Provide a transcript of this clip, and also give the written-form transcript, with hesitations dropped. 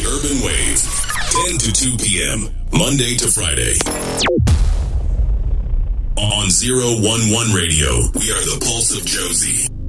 The Urban Wave, 10 to 2 p.m., Monday to Friday. On 011 Radio, we are the Pulse of Josie.